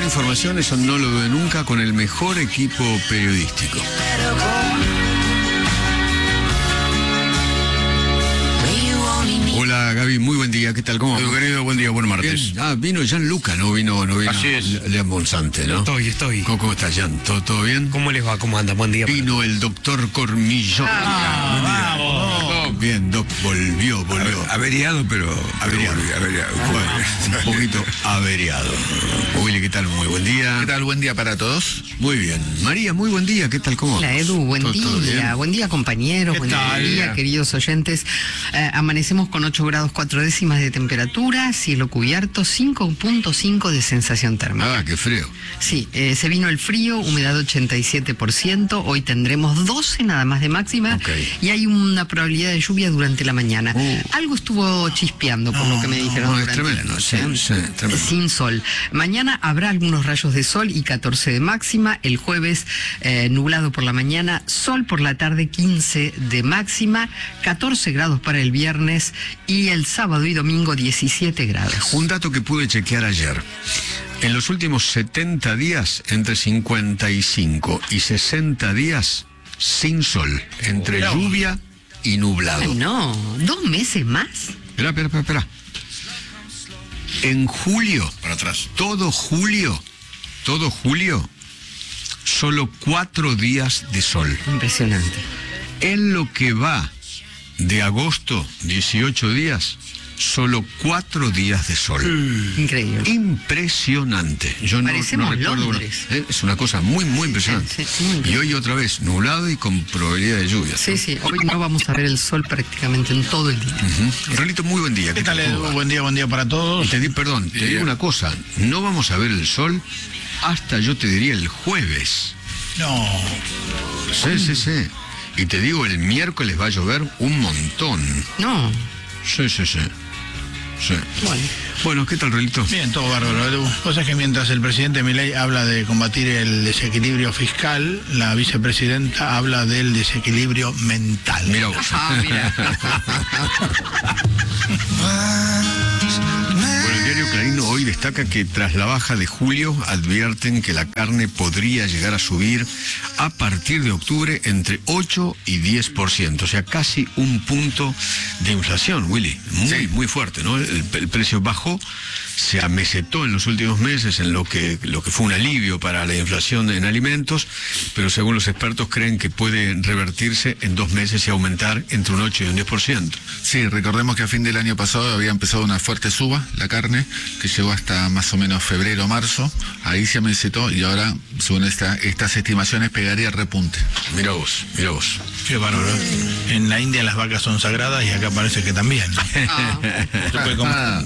mejor información, eso no lo veo nunca, con el mejor equipo periodístico. Hola Gaby, muy buen día, ¿qué tal? ¿Cómo va? Querido, buen día, buen martes. Bien. Vino Gianluca, no vino Así es. León Bonsante, ¿no? Estoy. ¿Cómo está Gian? ¿Todo bien? ¿Cómo les va? ¿Cómo anda? Buen día. Vino el doctor Cormillón. ¡Vamos! Bien, Doc, volvió. Averiado, pero... Averiado. Bueno, un poquito averiado. Willy, ¿qué tal? Muy buen día. ¿Qué tal? Buen día para todos. Muy bien. María, muy buen día, ¿qué tal? ¿Cómo? Hola Edu, buen ¿Todo día. bien? Buen día compañeros, buen día queridos oyentes. Amanecemos con 8 grados 4 décimas de temperatura, cielo cubierto, 5.5 de sensación térmica. Ah, qué frío. Sí, se vino el frío, humedad 87%, hoy tendremos 12 nada más de máxima, y hay una probabilidad de lluvia durante la mañana. Algo estuvo chispeando por lo que me dijeron No, es durante la tremendo, noche. sí, tremendo. Sin sol. Mañana habrá algunos rayos de sol y 14 de máxima. El jueves nublado por la mañana, sol por la tarde, 15 de máxima, 14 grados para el viernes y el sábado y domingo 17 grados. Un dato que pude chequear ayer. En los últimos 70 días, entre 55 y 60 días, sin sol, entre lluvia y nublado. Ay, no, 2 meses más. Espera. En julio, Para atrás. todo julio, solo 4 días de sol. Impresionante. En lo que va de agosto, 18 días, solo 4 días de sol. Increíble. Impresionante. Yo no Parecemos recuerdo. Londres. Es una cosa muy impresionante. Sí, muy bien. Y hoy otra vez nublado y con probabilidad de lluvia. Sí, hoy no vamos a ver el sol prácticamente en todo el día. Rolito, muy buen día. ¿Qué tal, Edu? ¿Cómo va? Buen día para todos. Y te digo una cosa, no vamos a ver el sol hasta, yo te diría, el jueves. No. Sí. Y te digo, el miércoles va a llover un montón. No, Sí. Bueno, ¿qué tal, Rolito? Bien, todo bárbaro, Edu. Cosa que mientras el presidente Milei habla de combatir el desequilibrio fiscal, la vicepresidenta habla del desequilibrio mental. Mira vos. mira. Bueno, el diario Clarín hoy destaca que tras la baja de julio advierten que la carne podría llegar a subir a partir de octubre entre 8 y 10%, o sea, casi un punto de inflación, Willy. Muy fuerte, ¿no? El precio bajó, se amesetó en los últimos meses en lo que fue un alivio para la inflación en alimentos, pero según los expertos creen que puede revertirse en 2 meses y aumentar entre un 8 y un 10%. Sí, recordemos que a fin del año pasado había empezado una fuerte suba la carne, que llegó hasta más o menos febrero, marzo, ahí se amesetó y ahora, según estas estimaciones, pegaría repunte. Mira vos. Qué bárbaro. En la India las vacas son sagradas y acá parece que también. Se puede comer.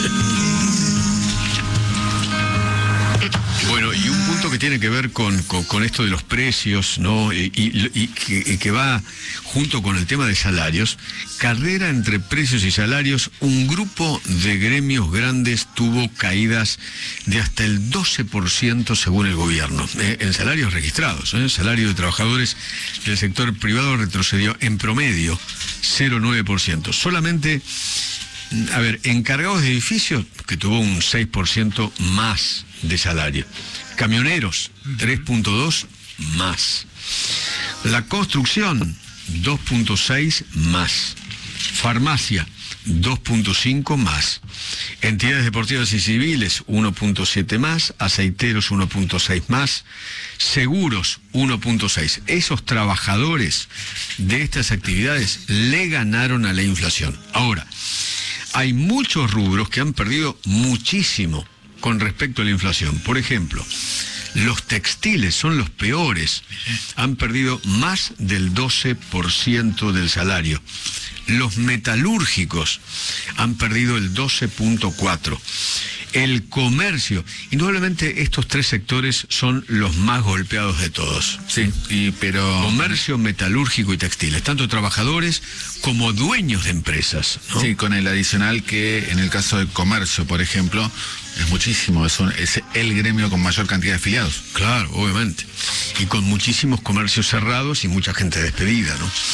Bueno, y un punto que tiene que ver con esto de los precios, ¿no? Y que va junto con el tema de salarios. Carrera entre precios y salarios, un grupo de gremios grandes tuvo caídas de hasta el 12% según el gobierno, en salarios registrados. El salario de trabajadores del sector privado retrocedió en promedio 0,9%. Solamente, encargados de edificios, que tuvo un 6% más de salario. Camioneros, 3,2 más. La construcción, 2,6 más. Farmacia, 2,5 más. Entidades deportivas y civiles, 1,7 más. Aceiteros, 1,6 más. Seguros, 1,6. Esos trabajadores de estas actividades le ganaron a la inflación. Ahora, hay muchos rubros que han perdido muchísimo con respecto a la inflación. Por ejemplo, los textiles son los peores. Han perdido más del 12% del salario. Los metalúrgicos han perdido el 12,4%. El comercio, indudablemente estos 3 sectores son los más golpeados de todos. Sí, pero... Comercio, metalúrgico y textiles, tanto trabajadores como dueños de empresas, ¿no? Sí, con el adicional que en el caso del comercio, por ejemplo, es muchísimo, es el gremio con mayor cantidad de afiliados. Claro, obviamente. Y con muchísimos comercios cerrados y mucha gente despedida, ¿no?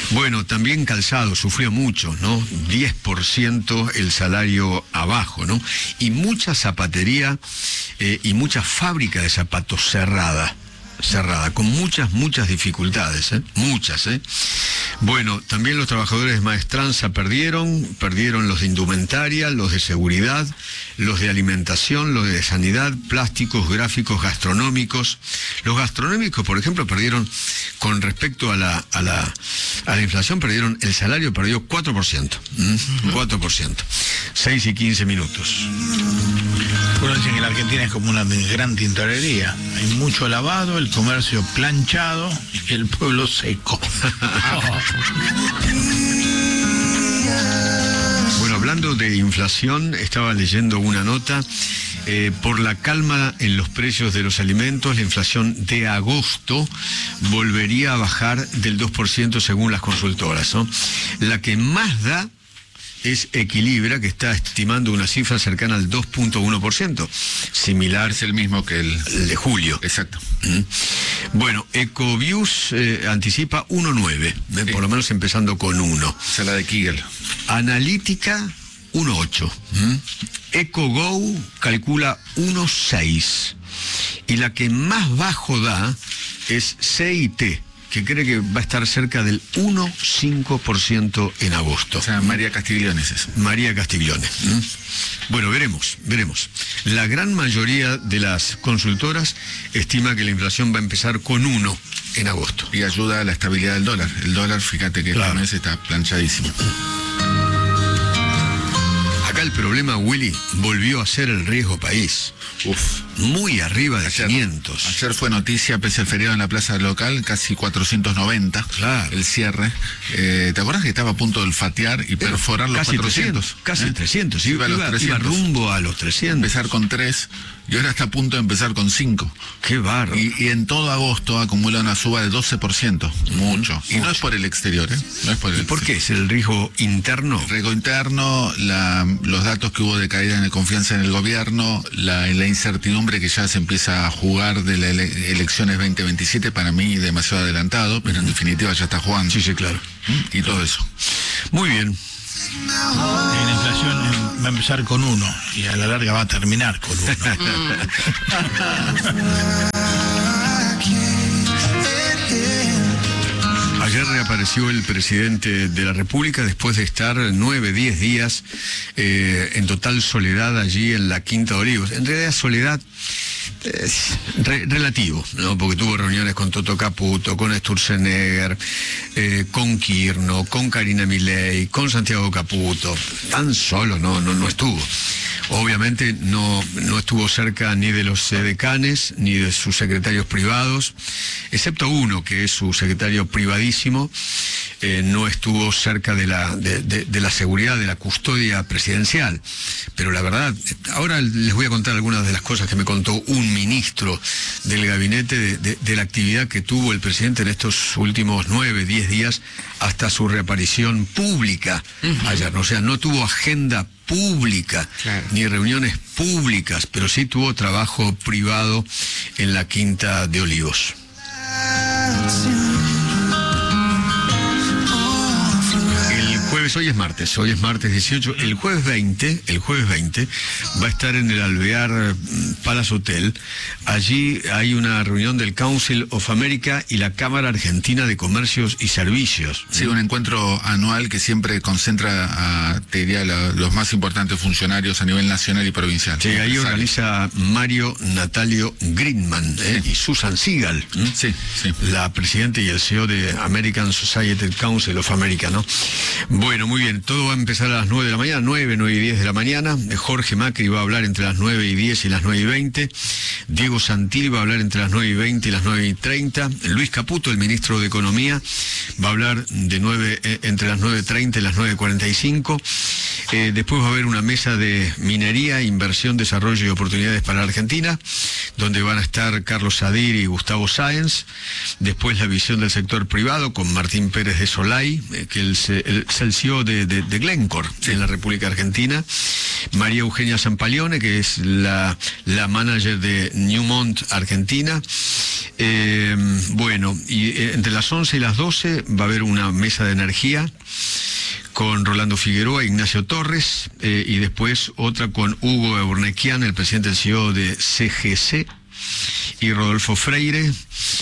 Bueno, también calzado sufrió mucho, ¿no? 10% el salario abajo, ¿no? Y mucha zapatería y mucha fábrica de zapatos cerrada, con muchas dificultades, muchas. Bueno, también los trabajadores de Maestranza perdieron los de indumentaria, los de seguridad, los de alimentación, los de sanidad, plásticos, gráficos, gastronómicos. Los gastronómicos, por ejemplo, perdieron, con respecto a la inflación, el salario perdió 4%. 4%. 6 y 15 minutos. Bueno, dicen que la Argentina es como una gran tintorería. Hay mucho lavado, el comercio planchado y el pueblo seco. Bueno, hablando de inflación, estaba leyendo una nota. Por la calma en los precios de los alimentos, la inflación de agosto volvería a bajar del 2% según las consultoras, ¿no? La que más da es Equilibra, que está estimando una cifra cercana al 2.1%, similar. Es el mismo que el de julio. Exacto. Bueno, Ecobius anticipa 1.9, sí. Por lo menos empezando con 1. Esa es la de Kigel. Analítica 1.8. EcoGo calcula 1.6. Y la que más bajo da es CIT, que cree que va a estar cerca del 1,5% en agosto. O sea, María Castiglione es eso. María Castiglione. Bueno, veremos. La gran mayoría de las consultoras estima que la inflación va a empezar con 1 en agosto. Y ayuda a la estabilidad del dólar. El dólar, fíjate que claro, este mes está planchadísimo. Acá el problema, Willy, volvió a ser el riesgo país. Muy arriba de 500. Ayer fue noticia, pese al feriado en la plaza local, casi 490. Claro. El cierre. ¿Te acuerdas que estaba a punto de olfatear y perforar los casi 400? Casi 300. Iba a los 300. Iba rumbo a los 300. Empezar con 3 y ahora está a punto de empezar con 5. Qué bárbaro. Y en todo agosto acumula una suba de 12%. Mucho. Y no es por el exterior, No es por el ¿Y por qué? ¿Es el riesgo interno? El riesgo interno, los datos que hubo de caída en la confianza en el gobierno, la incertidumbre que ya se empieza a jugar de las elecciones 2027, para mí demasiado adelantado, pero en definitiva ya está jugando. Sí, claro. Y todo eso. Muy bien. La inflación va a empezar con 1 y a la larga va a terminar con 1. Ayer reapareció el presidente de la República después de estar 9, 10 días en total soledad allí en la Quinta de Olivos. En realidad soledad relativo, ¿no? Porque tuvo reuniones con Toto Caputo, con Sturzenegger, con Kirchner, con Karina Milei, con Santiago Caputo. Tan solo no estuvo. Obviamente no estuvo cerca ni de los decanes ni de sus secretarios privados, excepto uno que es su secretario privadísimo. No estuvo cerca de la seguridad, de la custodia presidencial. Pero la verdad, ahora les voy a contar algunas de las cosas que me contó un ministro del gabinete de la actividad que tuvo el presidente en estos últimos 9, 10 días hasta su reaparición pública ayer. O sea, no tuvo agenda pública, claro, ni reuniones públicas, pero sí tuvo trabajo privado en la Quinta de Olivos. Hoy es martes 18, el jueves 20 va a estar en el Alvear Palace Hotel. Allí hay una reunión del Council of America y la Cámara Argentina de Comercios y Servicios. Sí, un encuentro anual que siempre concentra te diría, los más importantes funcionarios a nivel nacional y provincial. Sí, ahí organiza Mario Natalio Greenman, y Susan Seagal, sí, la presidenta y el CEO de American Society Council of America, ¿no? Bueno, muy bien, todo va a empezar a las 9 de la mañana, 9 y 10 de la mañana. Jorge Macri va a hablar entre las 9 y 10 y las 9 y 20. Diego Santilli va a hablar entre las 9 y 20 y las 9 y 30. Luis Caputo, el ministro de Economía, va a hablar entre las 9:30 y las 9:45. Después va a haber una mesa de minería, inversión, desarrollo y oportunidades para la Argentina, donde van a estar Carlos Sadir y Gustavo Sáenz. Después la visión del sector privado con Martín Pérez de Solay, que es el CEO de Glencore, en la República Argentina. María Eugenia Zampalione, que es la manager de Newmont Argentina. Bueno, y entre las 11 y las 12 va a haber una mesa de energía con Rolando Figueroa, Ignacio Torres, y después otra con Hugo Eurnequian, el presidente del CEO de CGC, y Rodolfo Freire.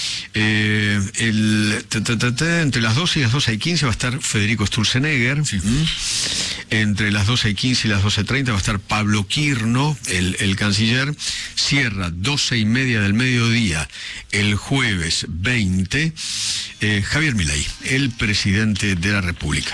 Entre las 12 y las 12:15 va a estar Federico Sturzenegger. Sí. Entre las 12:15 y las 12:30 va a estar Pablo Quirno, el canciller. Cierra 12:30 del mediodía el jueves 20, Javier Milei, el presidente de la República.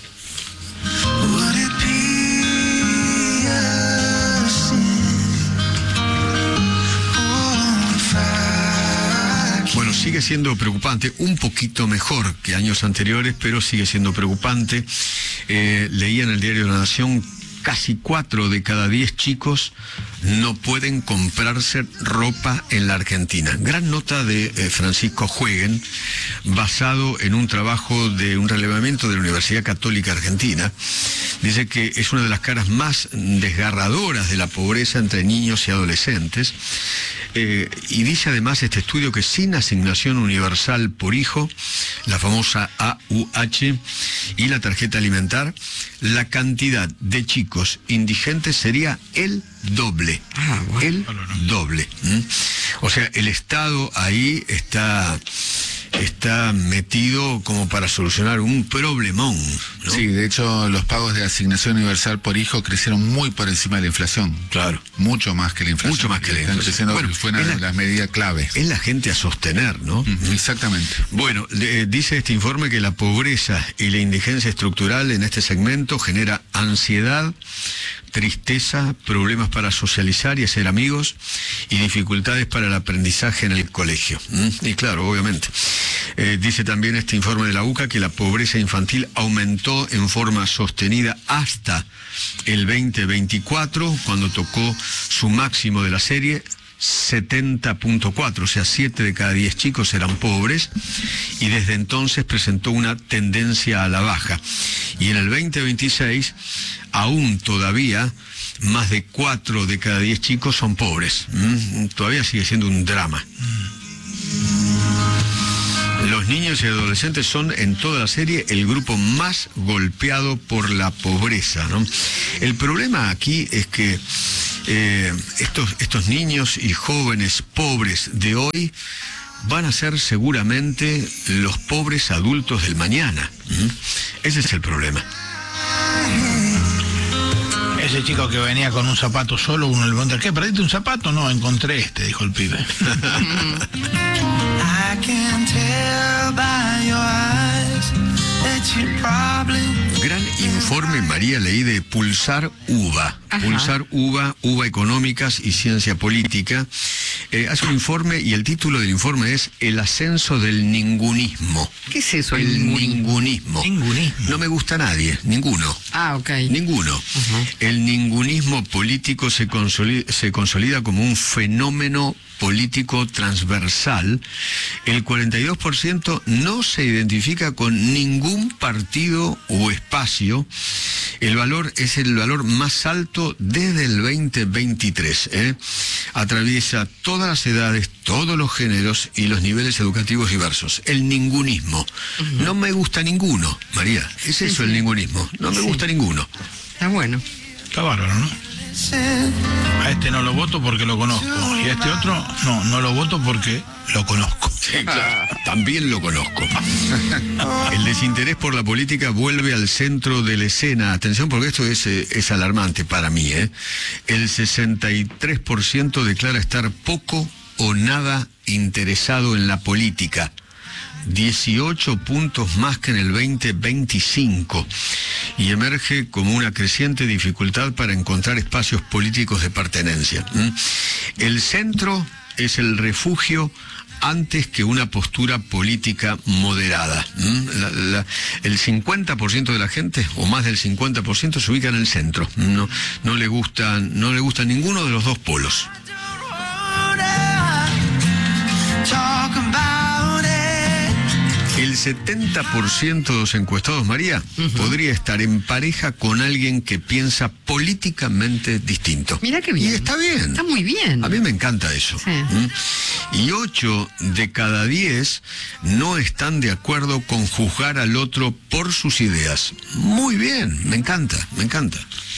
Bueno, sigue siendo preocupante, un poquito mejor que años anteriores, pero sigue siendo preocupante. Leía en el diario La Nación, casi 4 de cada 10 chicos no pueden comprarse ropa en la Argentina. Gran nota de Francisco Jueguen, basado en un trabajo de un relevamiento de la Universidad Católica Argentina. Dice que es una de las caras más desgarradoras de la pobreza entre niños y adolescentes. Y dice además este estudio que sin asignación universal por hijo, la famosa AUH, y la tarjeta alimentar, la cantidad de chicos indigentes sería el doble. Bueno. El doble. O sea, el Estado ahí está metido como para solucionar un problemón, ¿no? Sí, de hecho los pagos de asignación universal por hijo crecieron muy por encima de la inflación. Claro. Mucho más que la inflación. Mucho más que la inflación. Bueno, fue una de las medidas clave. Es la gente a sostener, ¿no? Exactamente. Bueno, dice este informe que la pobreza y la indigencia estructural en este segmento genera ansiedad, tristeza, problemas para socializar y hacer amigos y dificultades para el aprendizaje en el colegio. Y claro, obviamente. Dice también este informe de la UCA que la pobreza infantil aumentó en forma sostenida hasta el 2024, cuando tocó su máximo de la serie, 70.4, o sea, 7 de cada 10 chicos eran pobres, y desde entonces presentó una tendencia a la baja. Y en el 2026, aún todavía, más de 4 de cada 10 chicos son pobres. Todavía sigue siendo un drama. Los niños y adolescentes son en toda la serie el grupo más golpeado por la pobreza, ¿no? El problema aquí es que estos niños y jóvenes pobres de hoy van a ser seguramente los pobres adultos del mañana. Ese es el problema. Ese chico que venía con un zapato solo, uno le pregunta, ¿qué, perdiste un zapato? No, encontré este, dijo el pibe. Gran informe, María, leí de Pulsar UBA. Ajá. Pulsar UBA, UBA Económicas y Ciencia Política. Hace un informe y el título del informe es El ascenso del ningunismo. ¿Qué es eso? El ningunismo. No me gusta nadie, ninguno. Ok. Ninguno. Uh-huh. El ningunismo político se consolida como un fenómeno político transversal. El 42% no se identifica con ningún partido o espacio. El valor es el valor más alto desde el 2023. Atraviesa todas las edades, todos los géneros y los niveles educativos diversos. El ningunismo. Uh-huh. No me gusta ninguno, María. Es eso, el ningunismo. No me gusta ninguno. Está bueno. Está bárbaro, ¿no? A este no lo voto porque lo conozco. Y a este otro, no lo voto porque lo conozco. Sí, claro, también lo conozco. El desinterés por la política vuelve al centro de la escena. Atención, porque esto es alarmante para mí. El 63% declara estar poco o nada interesado en la política. 18 puntos más que en el 2025, y emerge como una creciente dificultad para encontrar espacios políticos de pertenencia. El centro es el refugio antes que una postura política moderada. El 50% de la gente, o más del 50%, se ubica en el centro. No le gusta ninguno de los dos polos. El 70% de los encuestados, María, podría estar en pareja con alguien que piensa políticamente distinto. Mira qué bien. Y está bien. Está muy bien. A mí me encanta eso. Sí. Y 8 de cada 10 no están de acuerdo con juzgar al otro por sus ideas. Muy bien, me encanta, me encanta.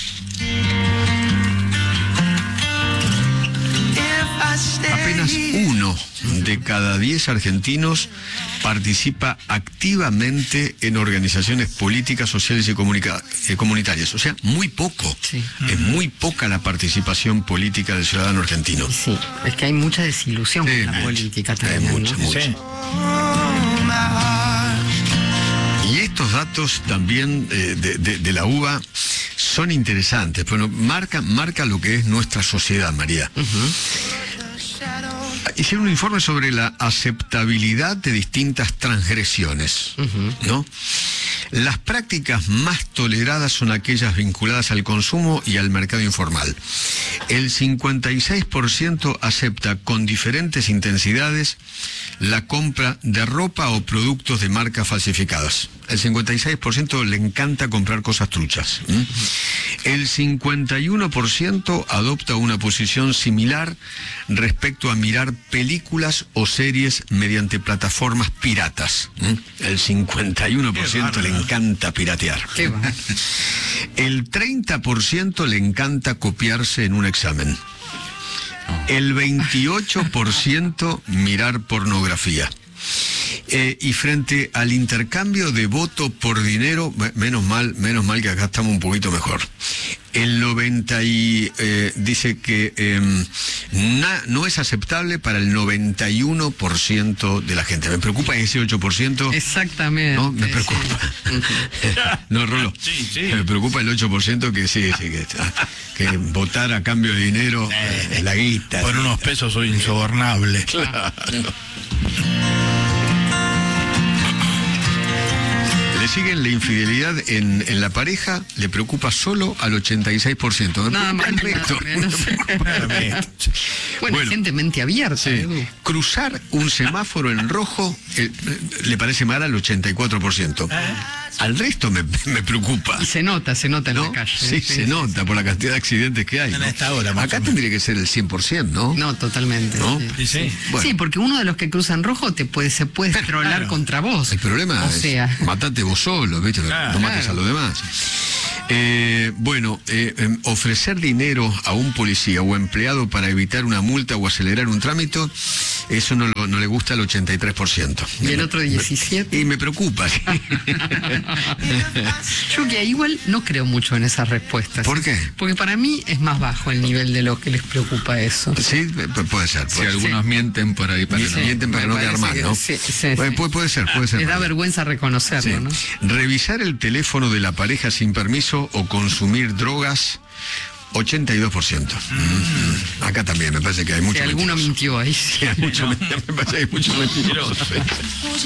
Apenas 1 de cada 10 argentinos participa activamente en organizaciones políticas, sociales y comunitarias. O sea, muy poco. Sí. Es muy poca la participación política del ciudadano argentino. Sí, es que hay mucha desilusión Sí, con la mucha. política Hay también, mucha, ¿no? mucha. Sí. Y estos datos también de la UBA son interesantes. Bueno, marca lo que es nuestra sociedad, María. Hicieron un informe sobre la aceptabilidad de distintas transgresiones, ¿no? Las prácticas más toleradas son aquellas vinculadas al consumo y al mercado informal. El 56% acepta con diferentes intensidades la compra de ropa o productos de marcas falsificadas. El 56% le encanta comprar cosas truchas. El 51% adopta una posición similar respecto a mirar películas o series mediante plataformas piratas. El 51% le encanta piratear. Qué va. El 30% le encanta copiarse en un examen. El 28% mirar pornografía. Y frente al intercambio de voto por dinero, menos mal que acá estamos un poquito mejor. El 90% dice que no es aceptable para el 91% de la gente. Me preocupa ese 8%. Exactamente. No, me preocupa. No, Rolo. Sí. Me preocupa el 8% que votar a cambio de dinero, la guita. Por unos pesos soy insobornable. Claro. Le siguen la infidelidad en la pareja, le preocupa solo al 86%. Nada más. Bueno, Bueno. gente mente abierta. Sí. Edu. Cruzar un semáforo en rojo le parece mal al 84%. Al resto me preocupa. Y se nota en ¿No? la calle. Sí, se nota por la cantidad de accidentes que hay. En ¿no? esta hora, más Acá o menos. tendría que ser el 100%, ¿no? No, totalmente. ¿No? Sí. Sí. Bueno. Sí, porque uno de los que cruza en rojo se puede trolar claro. contra vos. El problema o es sea, matate vos solo, ¿viste? Claro. No mates a los demás. Ofrecer dinero a un policía o empleado para evitar una multa o acelerar un trámite, eso no le gusta al 83%. y el otro 17. Y me preocupa. Yo que igual no creo mucho en esas respuestas. ¿Por qué? Porque para mí es más bajo el nivel de lo que les preocupa eso. Sí, puede ser. Si algunos mienten por ahí para Mienten para me no quedar parece mal, ¿no? que sí. Puede ser. Les da María. vergüenza reconocerlo, Sí. ¿no? Revisar el teléfono de la pareja sin permiso o consumir drogas, 82%. Acá también me parece que hay mucho Si alguno mintió ahí. sí. me parece que hay mucho mentiroso.